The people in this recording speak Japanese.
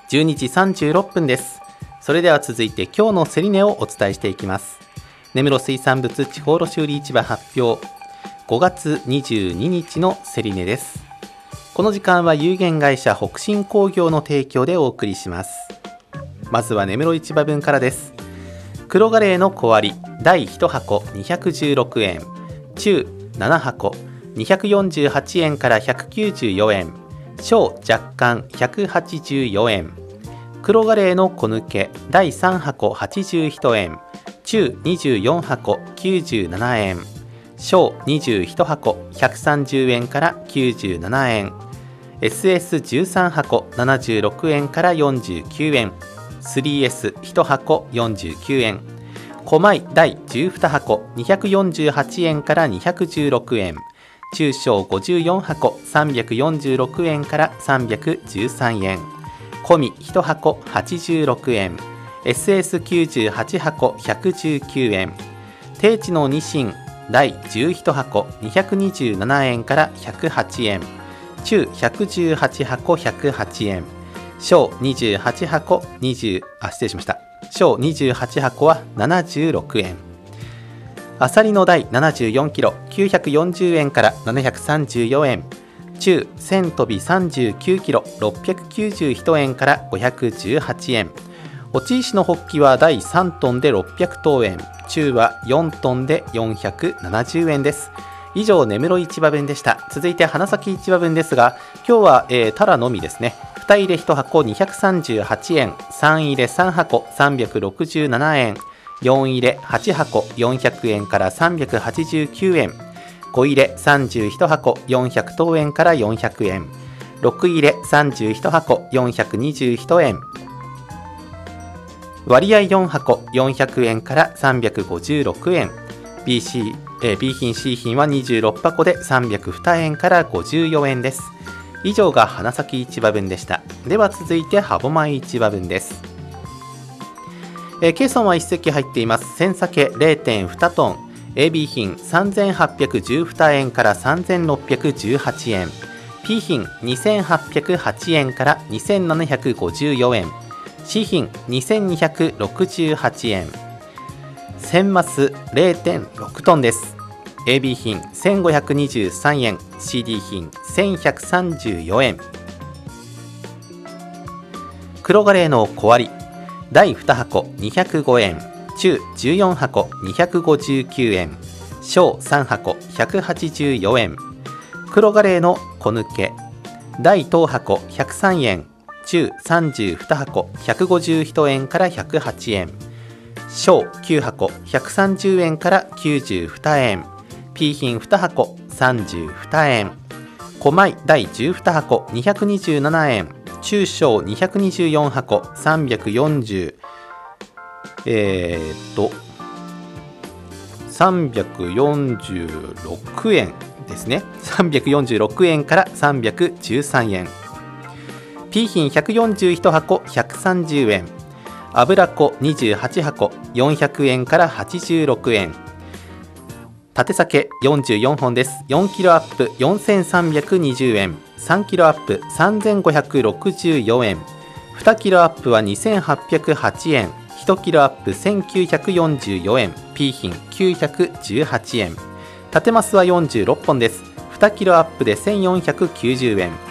12時36分です。それでは続いて今日の競り値をお伝えしていきます。根室水産物地方卸売市場発表、5月22日の競り値です。この時間は有限会社北進工業の提供でお送りします。まずは根室市場分からです。黒ガレーの小割第1箱216円、中7箱248円から194円、小若干184円。黒ガレーの小抜け第3箱81円、中24箱97円、小21箱130円から97円。 SS13 箱76円から49円、 3S1 箱49円。小米第12箱248円から216円、中小54箱346円から313円。小米1箱86円、 SS98 箱119円。定置のニシン第11箱227円から108円、中118箱108円。小28箱小28箱は76円。アサリの第74キロ940円から734円、中1000飛び39キロ691円から518円。落ち石のホッキは第3トンで600等円、中は4トンで470円です。以上根室市場分でした。続いて花咲市場分ですが、今日は、タラのみですね。2入れ1箱238円、3入れ3箱367円、4入れ8箱400円から389円、5入れ31箱400等円から400円、6入れ31箱421円、割合4箱400円から356円。 B 品 C 品は26箱で302円から54円です。以上が花咲市場分でした。では続いて歯舞市場分です。計算は1隻入っています。千鮭 0.2 トン、 AB 品3812円から3618円、 P 品2808円から2754円、 C 品2268円。千マス 0.6 トンです。 AB 品1523円、 CD 品1134円。黒ガレーの小割第2箱205円、中14箱259円、小3箱184円。黒ガレーの小抜け第当箱103円、中32箱151円から108円、小9箱130円から92円。 P 品2箱32円。小米第12箱227円、中小224箱346円ですね。346円から313円。 P 品141箱130円。油粉28箱400円から86円。縦鮭44本です。4キロアップ4320円、3キロアップ3564円、2キロアップは2808円、1キロアップ1944円、 P 品918円。縦マスは46本です。2キロアップで1490円、